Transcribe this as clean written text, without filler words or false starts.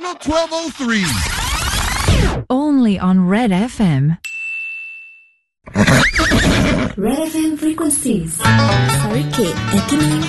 Channel 1203. Only on Red FM. Red FM frequencies. Sorry, Kate.